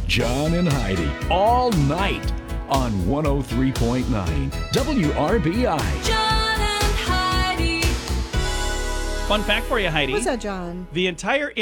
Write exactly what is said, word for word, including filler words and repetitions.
John and Heidi, all night on one oh three point nine W R B I. John and Heidi. Fun fact for you, Heidi. What's that, John? The entire